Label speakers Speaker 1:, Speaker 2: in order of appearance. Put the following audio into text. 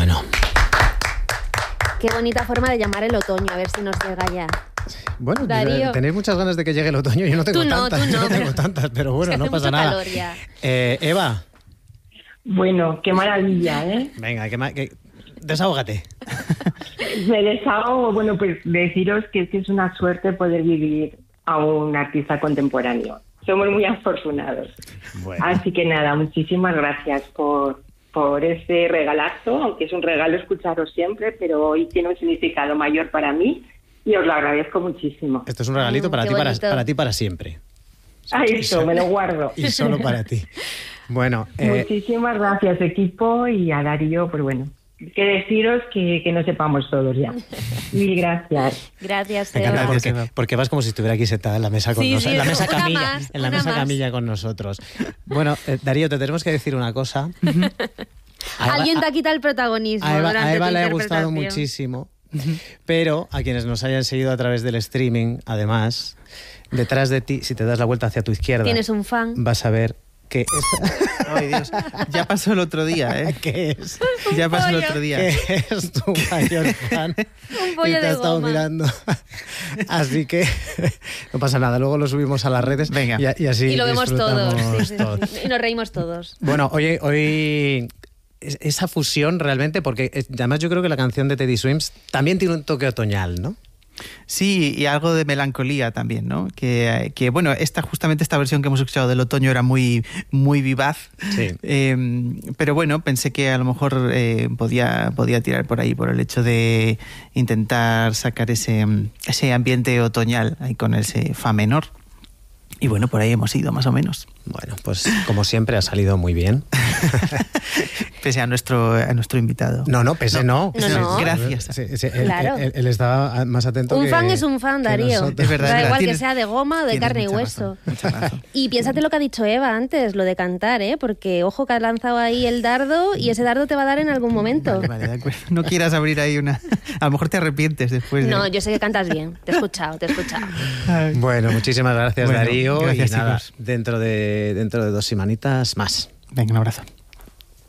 Speaker 1: Bueno.
Speaker 2: Qué bonita forma de llamar el otoño, a ver si nos llega ya.
Speaker 1: Bueno,
Speaker 2: Darío.
Speaker 1: tenéis muchas ganas de que llegue el otoño. Yo no tengo tantas,
Speaker 2: tú no,
Speaker 1: yo no tengo tantas, pero bueno,
Speaker 2: es que
Speaker 1: no
Speaker 2: hace
Speaker 1: pasa
Speaker 2: mucho
Speaker 1: nada.
Speaker 2: calor ya.
Speaker 1: Eva.
Speaker 3: Bueno, qué maravilla, ¿eh?
Speaker 1: Venga, desahógate.
Speaker 3: Me desahogo, bueno, pues deciros que es una suerte poder vivir a un artista contemporáneo. Somos muy afortunados.
Speaker 1: Bueno.
Speaker 3: Así que nada, muchísimas gracias por ese regalazo, aunque es un regalo escucharos siempre, pero hoy tiene un significado mayor para mí y os lo agradezco muchísimo.
Speaker 1: Esto es un regalito para ti para siempre.
Speaker 3: Ah, eso, me lo guardo.
Speaker 1: Y solo para ti. Bueno,
Speaker 3: muchísimas gracias, equipo, y a Darío, pues bueno, que deciros que no sepamos todos ya. Mil gracias.
Speaker 2: Gracias,
Speaker 1: me encanta
Speaker 2: Eva.
Speaker 1: porque vas como si estuviera aquí sentada en la mesa con nosotros, en la mesa camilla con nosotros. Bueno, Darío, te tenemos que decir una cosa.
Speaker 2: Alguien te ha quitado el protagonismo.
Speaker 1: A Eva le ha gustado muchísimo, pero a quienes nos hayan seguido a través del streaming, además, detrás de ti, si te das la vuelta hacia tu izquierda,
Speaker 2: tienes un fan.
Speaker 1: Vas a ver que
Speaker 4: Ay, Dios. Ya pasó el otro día, ¿eh?
Speaker 1: ¿Qué es?
Speaker 4: Ya pasó el otro día.
Speaker 1: ¿Qué es tu mayor fan?
Speaker 2: Un pollo
Speaker 1: y te
Speaker 2: de
Speaker 1: ha estado
Speaker 2: goma.
Speaker 1: mirando. Así que no pasa nada, luego lo subimos a las redes.
Speaker 4: Venga.
Speaker 1: Y así
Speaker 2: Y lo vemos todos.
Speaker 1: disfrutamos todos.
Speaker 2: Y nos reímos todos.
Speaker 1: Bueno, hoy esa fusión realmente, porque además yo creo que la canción de Teddy Swims también tiene un toque otoñal, ¿no?
Speaker 4: Sí, y algo de melancolía también, ¿no? Que bueno, justamente esta versión que hemos escuchado del otoño era muy, muy vivaz.
Speaker 1: Sí.
Speaker 4: Pero bueno, pensé que a lo mejor podía tirar por ahí, por el hecho de intentar sacar ese ambiente otoñal ahí con ese fa menor. Y bueno, por ahí hemos ido, más o menos.
Speaker 1: Bueno, pues como siempre ha salido muy bien.
Speaker 4: Pese a nuestro invitado.
Speaker 1: No, pese no.
Speaker 2: No.
Speaker 4: Gracias.
Speaker 1: Sí,
Speaker 2: Claro.
Speaker 1: Él estaba más atento
Speaker 2: Un
Speaker 1: que
Speaker 2: fan es un fan, Darío.
Speaker 1: nosotros.
Speaker 4: Es verdad,
Speaker 2: Da
Speaker 4: es
Speaker 2: igual
Speaker 4: verdad.
Speaker 2: que sea de goma o de
Speaker 4: Tienes
Speaker 2: carne y
Speaker 4: mucha
Speaker 2: hueso.
Speaker 4: razón, mucha razón.
Speaker 2: Y piénsate lo que ha dicho Eva antes, lo de cantar, ¿eh? Porque ojo que has lanzado ahí el dardo y ese dardo te va a dar en algún momento.
Speaker 4: Vale, de acuerdo. No quieras abrir ahí una... A lo mejor te arrepientes después de...
Speaker 2: No, yo sé que cantas bien. Te he escuchado.
Speaker 4: Ay.
Speaker 1: Bueno, muchísimas gracias,
Speaker 4: Bueno,
Speaker 1: Darío.
Speaker 4: gracias,
Speaker 1: y nada,
Speaker 4: chicos.
Speaker 1: dentro de 2 semanitas más.
Speaker 4: Venga, un abrazo.